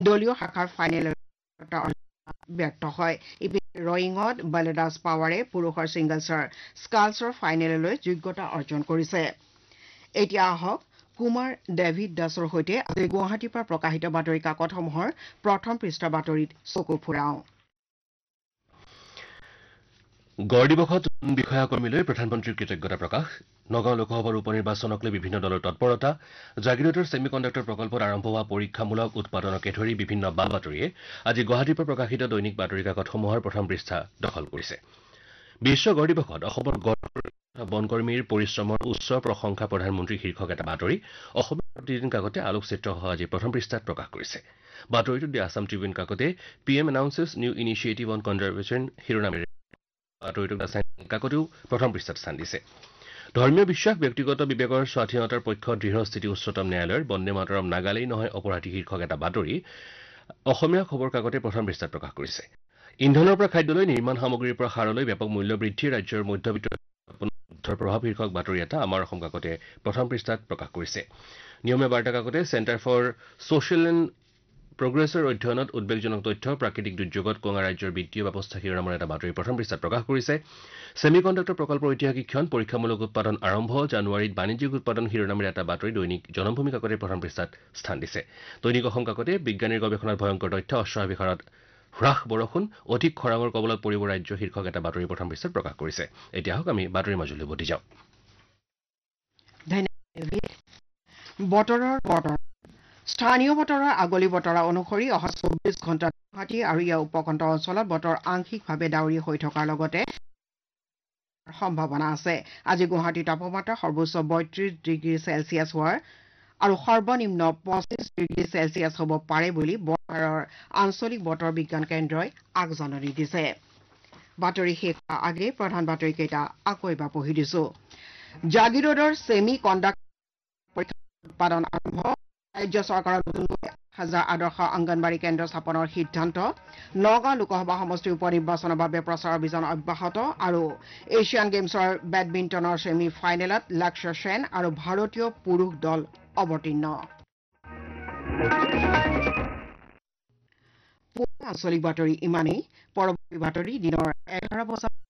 দলীয় শাখাৰ ফাইনেলত ব্যৰ্থ হয় ইপিনে ৰয়িঙত বলদাস পাৱাৰে পুৰুষৰ ছিংগলছৰ স্কালছৰ ফাইনেললৈ যোগ্যতা অৰ্জন কৰিছে এতিয়া আহক কুমাৰ ডেভিড দাসৰ সৈতে আজি গুৱাহাটীৰ পৰা প্ৰকাশিত বাতৰি কাকতসমূহৰ প্ৰথম পৃষ্ঠা বাতৰিত চকু ফুৰাওঁ গড় দিৱসত বিষয়া কৰ্মীলৈ প্ৰধানমন্ত্ৰীৰ কৃতজ্ঞতা প্ৰকাশ নগাঁও লোকসভাৰ উপ নিৰ্বাচনক লৈ বিভিন্ন দলৰ তৎপৰতা জাগিৰোডৰ ছেমি কণ্ডাক্টৰ প্ৰকল্পত আৰম্ভ হোৱা পৰীক্ষামূলক উৎপাদনকে ধৰি বিভিন্ন বা বাতৰিয়ে আজি গুৱাহাটীৰ পৰা প্ৰকাশিত দৈনিক বাতৰি কাকতসমূহৰ প্ৰথম পৃষ্ঠা দখল কৰিছে বিশ্ব গড় দিৱসত অসমৰ গড় বনকৰ্মীৰ পৰিশ্ৰমৰ উচ্চ প্ৰশংসা প্ৰধানমন্ত্ৰী শীৰ্ষক এটা বাতৰি অসমীয়া প্ৰতিদিন কাকতে আলোকচিত্ৰসহ আজি প্ৰথম পৃষ্ঠাত প্ৰকাশ কৰিছে বাতৰিটোত দি Assam Tribune কাকতে PM এনাউন্সেছ new initiative on conservation শিৰোনামেৰে বাতৰিটোক কাকতেও প্ৰথম পৃষ্ঠাত স্থান দিছে ধৰ্মীয় বিশ্বাস ব্যক্তিগত বিবেকৰ স্বাধীনতাৰ পক্ষ দৃঢ় স্থিতি উচ্চতম ন্যায়ালয়ৰ বন্দে মাতৰম নাগালেই নহয় অপৰাধী শীৰ্ষক এটা বাতৰি অসমীয়া খবৰ কাকতে প্ৰথম পৃষ্ঠাত প্ৰকাশ কৰিছে ইন্ধনৰ পৰা খাদ্যলৈ নিৰ্মাণ সামগ্ৰীৰ পৰা সাৰলৈ ব্যাপক মূল্য বৃদ্ধি ৰাজ্যৰ মধ্যবিত্ত প্ৰভাৱ শীৰ্ষক বাতৰি এটা আমাৰ অসম কাকতে প্ৰথম পৃষ্ঠাত প্ৰকাশ কৰিছে নিয়মীয়া বাৰ্তা কাকতে চেণ্টাৰ ফৰ ছ'চিয়েল এণ্ড প্ৰগ্ৰেছৰ অধ্যয়নত উদ্বেগজনক তথ্য প্ৰাকৃতিক দুৰ্যোগত কঙা ৰাজ্যৰ বিত্তীয় ব্যৱস্থা শিৰোনামৰ এটা বাতৰি প্ৰথম পৃষ্ঠাত প্ৰকাশ কৰিছে ছেমি কণ্ডাক্টৰ প্ৰকল্পৰ ঐতিহাসিক ক্ষণ পৰীক্ষামূলক উৎপাদন আৰম্ভ জানুৱাৰীত বাণিজ্যিক উৎপাদন শিৰোনামেৰে এটা বাতৰি দৈনিক জনমভূমি কাকতে প্ৰথম পৃষ্ঠাত স্থান দিছে দৈনিক অসম কাকতে বিজ্ঞানীৰ গৱেষণাত ভয়ংকৰ তথ্য অস্বাভাৱিক হাৰত হ্ৰাস বৰষুণ অধিক খৰাঙৰ কবলত পৰিব ৰাজ্য শীৰ্ষক এটা বাতৰি প্ৰথম পৃষ্ঠাত প্ৰকাশ কৰিছে এতিয়া আহক আমি বাতৰিৰ মাজলৈ উভতি যাওঁ বতৰ স্থানীয় বতৰৰ আগলি বতৰা অনুসৰি অহা 24 ঘণ্টাত গুৱাহাটী আৰু ইয়াৰ উপকণ্ঠ অঞ্চলত বতৰ আংশিকভাৱে ডাৱৰীয়া হৈ থকাৰ লগতে সম্ভাৱনা আছে আজি গুৱাহাটীৰ তাপমাত্ৰা সৰ্বোচ্চ 32 ডিগ্ৰী চেলছিয়াছ হোৱাৰ আৰু সৰ্বনিম্ন 25 ডিগ্ৰী চেলছিয়াছ হ'ব পাৰে বুলি বৰ্তমানৰ আঞ্চলিক বতৰ বিজ্ঞান কেন্দ্ৰই আগজাননী দিছে বাতৰি শেষ হোৱাৰ আগেয়ে প্ৰধান বাতৰিকেইটা আকৌ এবাৰ পঢ়ি দিছো জাগিৰোডৰ ছেমি কণ্ডাক্টৰ উৎপাদন আৰম্ভ ৰাজ্য চৰকাৰৰ নতুনকৈ 1000 আদৰ্শ অংগনবাড়ী কেন্দ্ৰ স্থাপনৰ সিদ্ধান্ত নগাঁও লোকসভা সমষ্টিৰ উপ নিৰ্বাচনৰ বাবে প্ৰচাৰ অভিযান অব্যাহত আৰু এছিয়ান গেমছৰ বেডমিণ্টনৰ ছেমি ফাইনেলত লক্ষ্য সেন আৰু ভাৰতীয় পুৰুষ দল অৱতীৰ্ণ আঞ্চলিক বাতৰি ইমানেই পৰৱৰ্তী বাতৰি দিনৰ 11 বজাত